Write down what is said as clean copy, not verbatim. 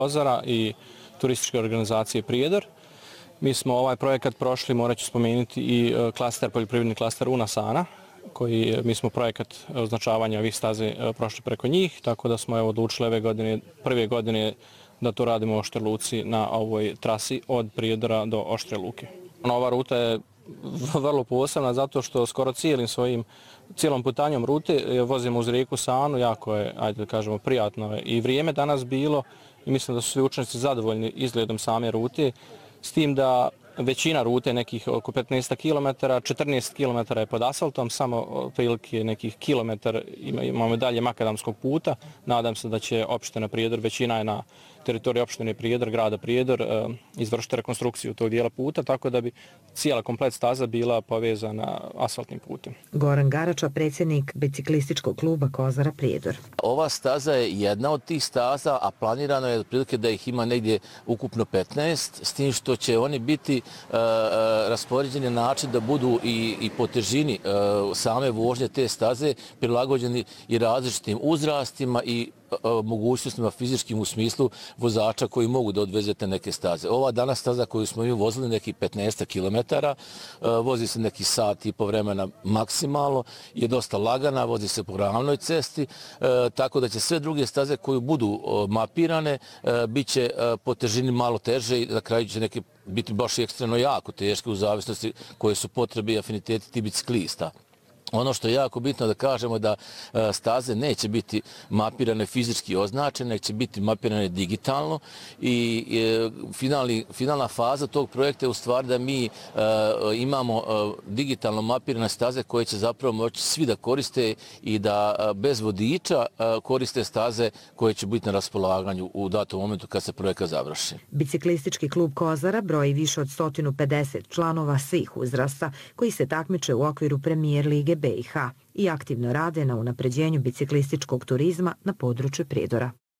Kozara i turističke organizacije Prijedor. Mi smo ovaj projekat prošli, morat ću spomenuti, i poljoprivredni klaster Unasana, mi smo projekat označavanja ovih staze prošli preko njih, tako da smo odlučili prve godine da to radimo u Oštroj Luci na ovoj trasi od Prijedora do Oštre Luke. Ova ruta je vrlo posebna zato što skoro cijelom putanjom rute vozimo uz rijeku Sanu, jako je, ajde da kažemo, prijatno je i vrijeme danas bilo i mislim da su svi učenici zadovoljni izgledom same rute, s tim da većina rute, nekih oko 15 km, 14 km je pod asfaltom, samo prilike nekih kilometar imamo dalje makadamskog puta. Nadam se da će opština Prijedor, većina je na teritoriji opštine Prijedor, grada Prijedor, izvršiti rekonstrukciju tog dijela puta, tako da bi cijela komplet staza bila povezana asfaltnim putem. Goran Garača, predsjednik biciklističkog kluba Kozara Prijedor. Ova staza je jedna od tih staza, a planirano je otprilike da ih ima negdje ukupno 15, s tim što će oni biti raspoređeni na način da budu i po težini same vožnje te staze prilagođeni i različitim uzrastima i mogućnostima fizičkim u smislu vozača koji mogu da odvezete neke staze. Ova danas staza koju smo mi vozili nekih 15 km, vozi se neki sat i po vremena maksimalno, je dosta lagana, vozi se po ravnoj cesti, tako da će sve druge staze koje budu mapirane bit će po težini malo teže i na kraju će neke biti baš ekstremno jako teške u zavisnosti koje su potrebe i afiniteti ti biciklista. Ono što je jako bitno da kažemo da staze neće biti mapirane fizički označene, nego će biti mapirane digitalno i finalna faza tog projekta je u stvari da mi imamo digitalno mapirane staze koje će zapravo moći svi da koriste i da bez vodiča koriste staze koje će biti na raspolaganju u datom momentu kad se projekat završi. Biciklistički klub Kozara broji više od 150 članova svih uzrasta koji se takmiče u okviru Premijer lige BiH i aktivno rade na unapređenju biciklističkog turizma na području Prijedora.